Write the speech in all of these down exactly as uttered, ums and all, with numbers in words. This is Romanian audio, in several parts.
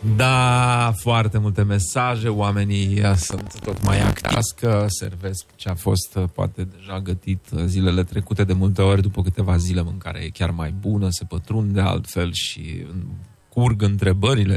Da, foarte multe mesaje, oamenii sunt tot mai acasă, servesc ce a fost poate deja gătit zilele trecute, de multe ori după câteva zile mâncarea e chiar mai bună, se pătrunde altfel și curg întrebările.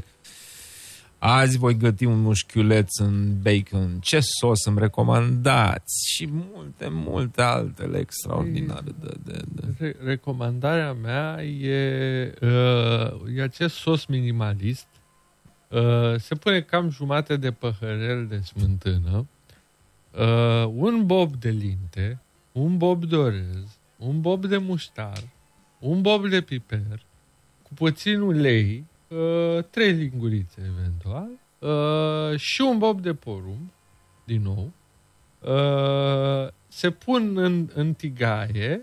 Azi voi găti un mușchiuleț în bacon, ce sos îmi recomandați? Și multe, multe altele extraordinare. De, de, de. Recomandarea mea e, uh, e acest sos minimalist. Uh, se pune cam jumate de păhărel de smântână, uh, un bob de linte, un bob de orez, un bob de muștar, un bob de piper, cu puțin ulei, uh, trei lingurițe eventual, uh, și un bob de porumb, din nou, uh, se pun în, în tigaie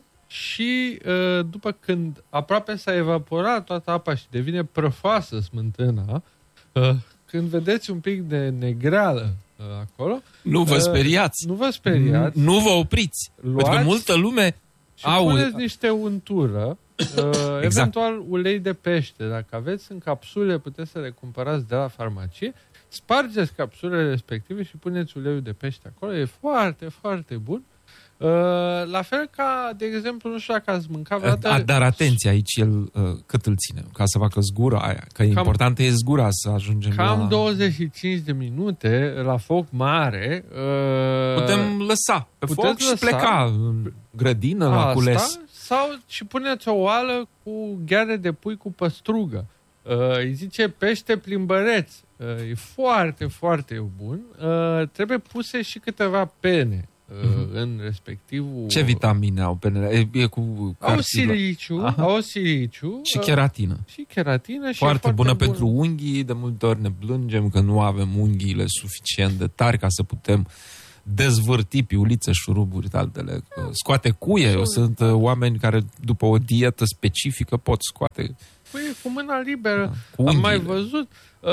și uh, după când aproape s-a evaporat toată apa și devine prăfoasă smântâna, Uh, când vedeți un pic de negreală uh, acolo... Nu vă speriați. Uh, nu vă speriați. Nu vă opriți. Luați, pentru că multă lume și au... puneți niște untură, uh, exact. Eventual ulei de pește. Dacă aveți în capsule, puteți să le cumpărați de la farmacie. Spargeți capsulele respective și puneți uleiul de pește acolo. E foarte, foarte bun. Uh, la fel ca, de exemplu, nu știu dacă ați mâncat vreodată... Dar atenție, aici el uh, cât îl ține? Ca să facă zgura aia. Că cam, importantă e zgura să ajungem cam la... Cam douăzeci și cinci de minute la foc mare. Uh, Putem lăsa pe foc și lăsa, pleca în grădină, la cules. Sau și puneți o oală cu gheare de pui cu păstrugă. Uh, îi zice pește plimbăreț. Uh, e foarte, foarte bun. Uh, trebuie puse și câteva pene. Uh-huh. În respectivul... Ce vitamine au penele? E, e cu au siliciu, au siliciu și cheratină. Și cheratină și foarte, foarte bună bun. Pentru bună. unghii. De multe ori ne plângem că nu avem unghiile suficient de tari ca să putem dezvârti piulițe, șuruburi, altele. Scoate cuie. Eu sunt oameni care după o dietă specifică pot scoate... Păi, cu mâna liberă. Da, am mai văzut. Uh,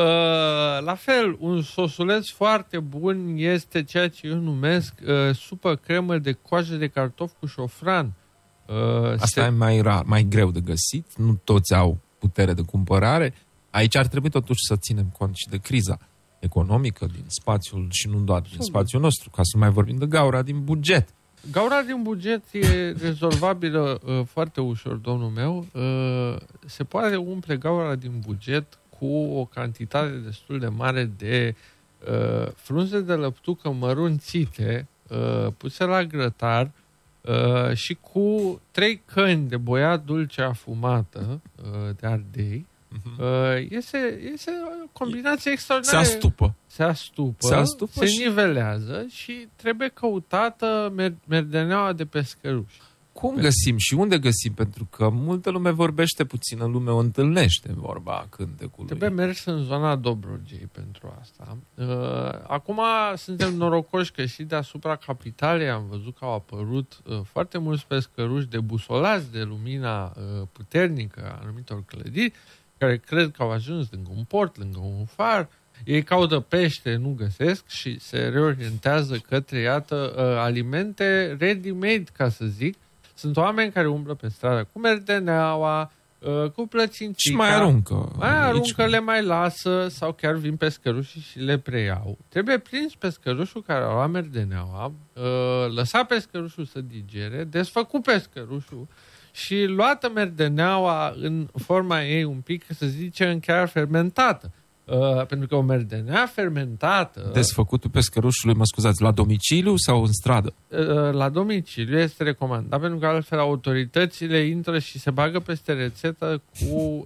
la fel, un sosuleț foarte bun este ceea ce eu numesc uh, supă cremă de coajă de cartof cu șofran. Uh, Asta se... e mai rar, mai greu de găsit. Nu toți au putere de cumpărare. Aici ar trebui totuși să ținem cont și de criza economică din spațiul, și nu doar din spațiul nostru, ca să nu mai vorbim de gaura din buget. Gaura din buget e rezolvabilă uh, foarte ușor, domnul meu. Uh, se poate umple gaura din buget cu o cantitate destul de mare de uh, frunze de lăptucă mărunțite, uh, puse la grătar, uh, și cu trei căni de boiat dulce afumată, uh, de ardei. Uh-huh. Uh, este, este o combinație extraordinară. Se astupă. Se astupă, se, astupă se și... nivelează și trebuie căutată mer- merdeneaua de pescăruș. Cum găsim și unde găsim? Pentru că multă lume vorbește, puțină lume o întâlnește, vorba cântecului. Trebuie mers în zona Dobrogei pentru asta. Uh, acum suntem norocoși că și deasupra capitalei am văzut că au apărut uh, foarte mulți pescăruși debusolați de lumina uh, puternică a anumitor clădiri, care cred că au ajuns lângă un port, lângă un far. Ei caută pește, nu găsesc și se reorientează către, iată, uh, alimente ready-made, ca să zic. Sunt oameni care umblă pe stradă cu merdeneaua, uh, cu plățincica. Și mai aruncă. Mai aruncă, aici le mai lasă sau chiar vin pescărușii și le preiau. Trebuie prins pescărușul care a luat merdeneaua, uh, lăsa pescărușul să digere, desfăcut pescărușul și luată merdeneaua în forma ei un pic, să zicem, chiar fermentată. Uh, pentru că o merdenea fermentată... Desfăcutul pescărușului, mă scuzați, la domiciliu sau în stradă? Uh, la domiciliu este recomandat, pentru că altfel autoritățile intră și se bagă peste rețetă cu uh,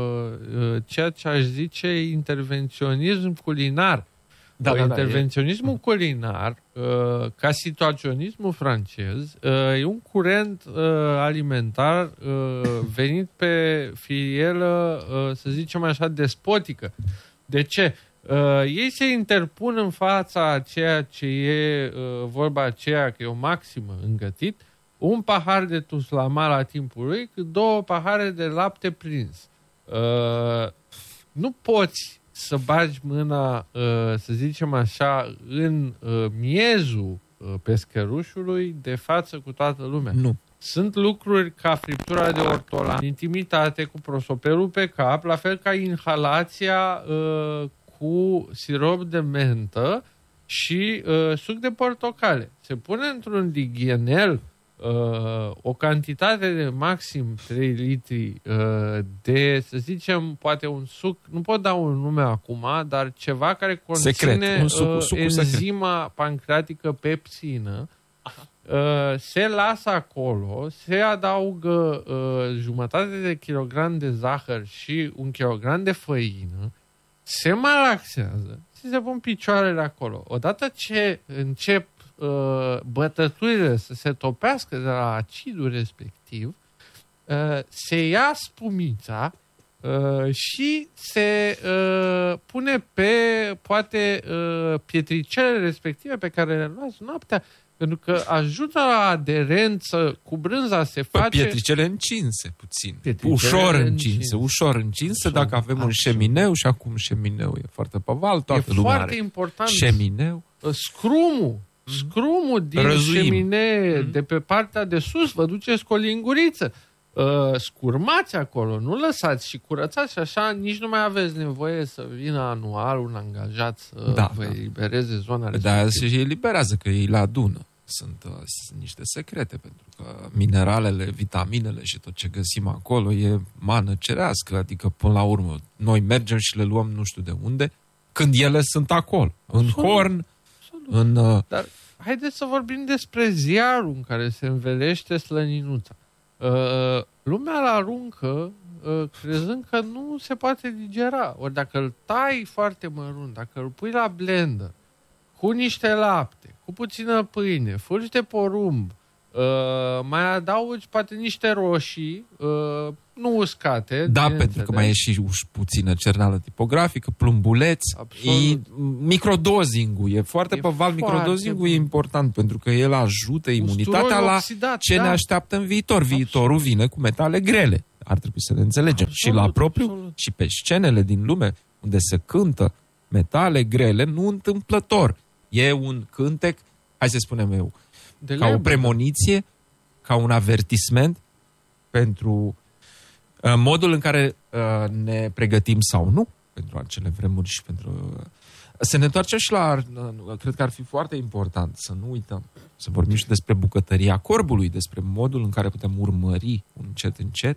uh, ceea ce aș zice intervenționism culinar. Da, da, intervenționismul da, e... culinar, uh, ca situaționismul francez, uh, e un curent uh, alimentar uh, venit pe filielă, uh, să zicem așa, despotică. De ce? Uh, ei se interpun în fața a ceea ce e uh, vorba aceea că e o maximă în gătit, un pahar de tuslama la timpul lui, cât două pahare de lapte prins. Uh, nu poți să bagi mâna, să zicem așa, în miezul pescărușului de față cu toată lumea. Nu. Sunt lucruri ca friptura de ortolan, intimitate cu prosopelul pe cap, la fel ca inhalația uh, cu sirop de mentă și uh, suc de portocale. Se pune într-un dighenel uh, o cantitate de maxim trei litri uh, de, să zicem, poate un suc, nu pot da un nume acum, dar ceva care conține secret, un suc, uh, sucul enzima secret. pancreatică pepsină. Uh, se lasă acolo, se adaugă uh, jumătate de kilogram de zahăr și un kilogram de făină, se malaxează și se pun picioarele acolo. Odată ce încep uh, bătăturile să se topească de la acidul respectiv, uh, se ia spumița uh, și se uh, pune pe, poate, uh, pietricele respective pe care le luați noaptea, pentru că ajută la aderență, cu brânza se face... Pietricele încinse puțin. Pietricele ușor încinse, încinse. ușor încinse. Ușor. Dacă avem un Așa. șemineu, și acum șemineu e foarte păval, toată E lumea foarte are important. șemineu. Scrumul, scrumul din Răzuim. șeminee, Mm. de pe partea de sus, vă duceți cu o linguriță. Uh, scurmați acolo, nu lăsați și curățați și așa nici nu mai aveți nevoie să vină anual un angajat să Da, vă da. elibereze zona Dar respectivă. se eliberează, că ei le adună. Sunt, uh, sunt niște secrete, pentru că mineralele, vitaminele și tot ce găsim acolo e mană cerească, adică până la urmă noi mergem și le luăm nu știu de unde, când ele sunt acolo, în Absolut. horn, Absolut. în... Uh, Dar haideți să vorbim despre ziarul în care se învelește slăninuța. Uh, lumea îl aruncă uh, crezând că nu se poate digera. Ori dacă îl tai foarte mărunt, dacă îl pui la blender, cu niște lapte, cu puțină pâine, fulgi de porumb, uh, mai adaugi poate niște roșii, uh, nu uscate. Da, pentru că mai e și uș puțină cernală tipografică, plumbuleți. E, microdozing-ul e foarte E păval. foarte Microdozing-ul e bun. important pentru că el ajută imunitatea Usturoi la oxidat, ce da. ne așteaptă în viitor. Viitorul vine cu metale grele. Ar trebui să ne înțelegem. Absolut, și la propriu, absolut. și pe scenele din lume unde se cântă metale grele, nu întâmplător. E un cântec, hai să spunem eu, De ca o lemn, premoniție, ca un avertisment pentru uh, modul în care uh, ne pregătim sau nu pentru acele vremuri și pentru... Uh, să ne întoarcem și la... Uh, cred că ar fi foarte important să nu uităm, să vorbim și despre bucătăria corbului, despre modul în care putem urmări încet, încet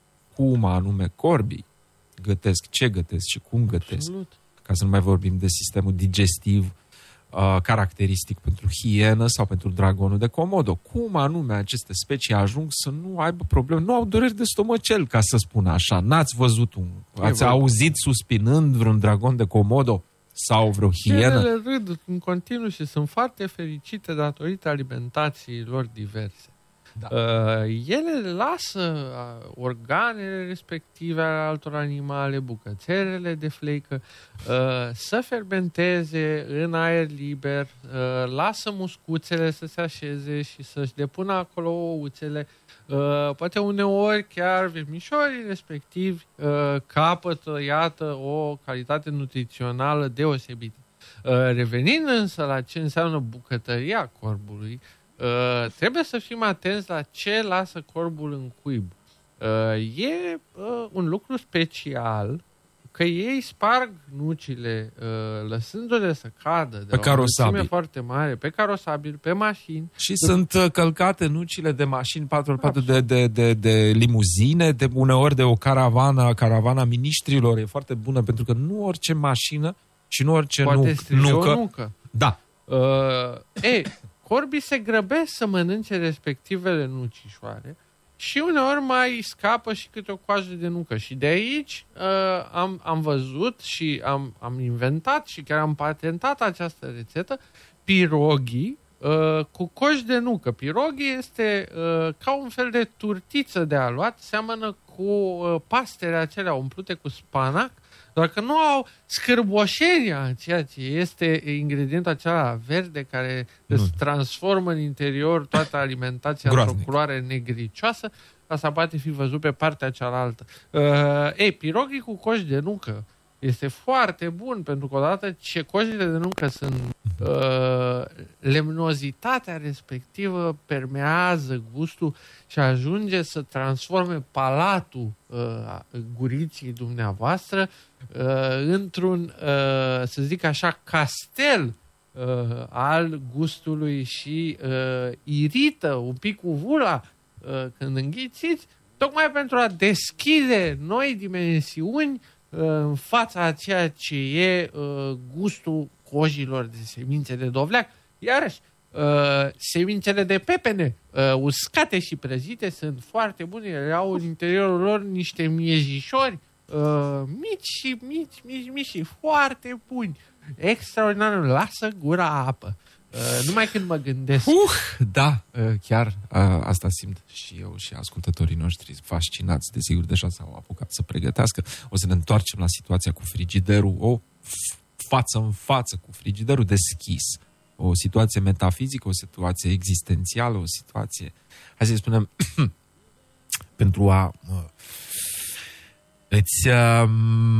cum anume corbii gătesc, ce gătesc și cum gătesc. Absolut. Ca să nu mai vorbim de sistemul digestiv uh, caracteristic pentru hienă sau pentru dragonul de Komodo. Cum anume aceste specii ajung să nu aibă probleme, nu au dureri de stomacel, ca să spun așa. N-ați văzut un, ați vorba. auzit suspinând vreun dragon de Komodo sau vreo hienă? Ele râd în continuu și sunt foarte fericite datorită alimentației lor diverse. Da. Uh, ele lasă uh, organele respective ale altor animale, bucățelele de fleică, uh, să fermenteze în aer liber, uh, lasă muscuțele să se așeze și să-și depună acolo ouțele. Uh, poate uneori chiar vermișorii respectivi uh, capătă, iată, o calitate nutrițională deosebită. Uh, revenind însă la ce înseamnă bucătăria corbului, Uh, trebuie să fim atenți la ce lasă corbul în cuib. Uh, e uh, un lucru special că ei sparg nucile uh, lăsându-le să cadă de Pe la o carosabil. înălțime foarte mare, pe carosabil, pe mașini. Și sunt uh, călcate nucile de mașini patru pe patru de, de, de, de limuzine, de uneori de o caravană, caravana miniștrilor. E foarte bună pentru că nu orice mașină și nu orice Poate nuc, strige nucă. o nucă. Da. Uh, e, corbii se grăbesc să mănânce respectivele nucișoare și uneori mai scapă și câte o coajă de nucă. Și de aici uh, am, am văzut și am, am inventat și chiar am patentat această rețetă, piroghi uh, cu coși de nucă. Piroghi este uh, ca un fel de turtiță de aluat, seamănă cu uh, pastele acelea umplute cu spanac, doar că nu au scârboșenia, ceea ce este ingredientul acela verde care Nu. îți transformă în interior toată alimentația într-o Groaznic. culoare negricioasă. Asta poate fi văzut pe partea cealaltă. Uh, ei, piroghi cu coși de nucă Este foarte bun, pentru că odată ce cojile de nucă sunt uh, lemnozitatea respectivă permează gustul și ajunge să transforme palatul uh, guriții dumneavoastră uh, într-un, uh, să zic așa, castel uh, al gustului și uh, irită un pic uvula uh, când înghițiți, tocmai pentru a deschide noi dimensiuni în fața a ceea ce e uh, gustul cojilor de semințe de dovleac. Iarăși, uh, semințele de pepene uh, uscate și prăjite sunt foarte bune. Ele au în interiorul lor niște miejișori uh, mici și mici, mici, mici și foarte buni. Extraordinar, lasă gura apă. Uh, numai când mă gândesc. Uh, da, uh, chiar uh, asta simt și eu și ascultătorii noștri fascinați, desigur, deja s-au apucat să pregătească. O să ne întoarcem la situația cu frigiderul, o față în față cu frigiderul deschis. O situație metafizică, o situație existențială, o situație, hai să spunem, pentru a uh, îți uh,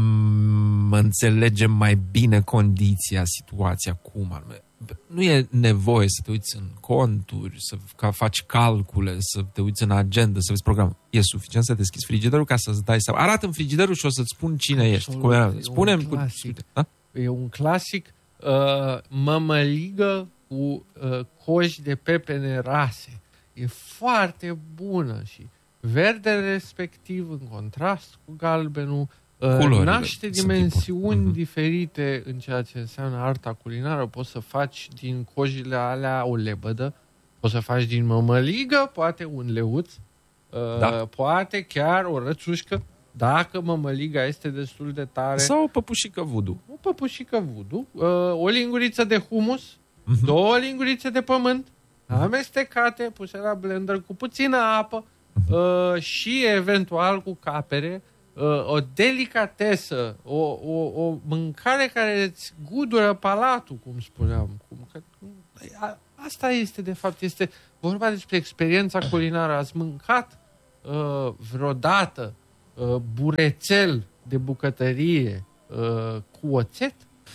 înțelegem mai bine condiția, situația, cum anume. Nu e nevoie să te uiți în conturi, să ca faci calcule, să te uiți în agenda, să vezi programul. E suficient să deschizi frigiderul ca să-ți dai seama. Arată în frigiderul și o să-ți spun cine ești. Spune-mi cu... Da? E un clasic uh, mămăligă cu uh, coji de pepene rase. E foarte bună și verdele respectiv în contrast cu galbenul uh, naște dimensiuni diferite în ceea ce înseamnă arta culinară. Poți să faci din cojile alea o lebădă, poți să faci din mămăligă, poate un leuț, uh, da. Poate chiar o rățușcă, dacă mămăliga este destul de tare. Sau o păpușică voodoo. O păpușică voodoo, uh, o linguriță de humus, uh-huh. două lingurițe de pământ, uh-huh. amestecate, puse la blender cu puțină apă, uh, și eventual cu capere, uh, o delicatesă, o, o, o mâncare care îți gudură palatul, cum spuneam. Cum, că, a, asta este, de fapt, este vorba despre experiența culinară. Ați mâncat uh, vreodată uh, burețel de bucătărie uh, cu oțet?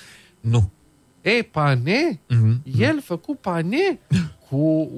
Nu. E, pane? Mm-hmm. El făcut pane cu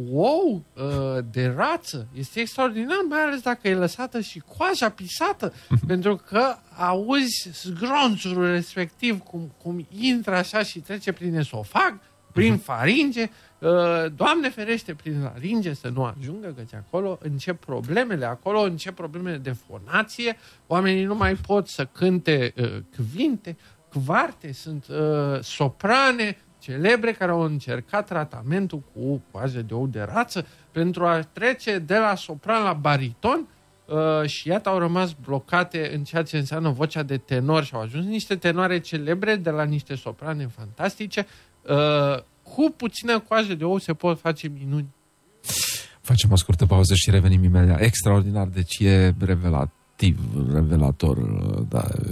ou uh, de rață. Este extraordinar, mai ales dacă e lăsată și coaja pisată, mm-hmm. pentru că auzi zgronțul respectiv cum, cum intră așa și trece prin esofag, prin mm-hmm. faringe. Uh, Doamne ferește, prin laringe să nu ajungă, căci acolo încep problemele, acolo încep problemele de fonație, oamenii nu mai pot să cânte uh, cuvinte, cvarte, sunt uh, soprane celebre care au încercat tratamentul cu coajă de ou de rață pentru a trece de la sopran la bariton uh, și iată au rămas blocate în ceea ce înseamnă vocea de tenor și au ajuns niște tenoare celebre de la niște soprane fantastice. Uh, cu puțină coajă de ou se pot face minuni. Facem o scurtă pauză și revenim imediat. Extraordinar, deci e revelat. Revelator, da,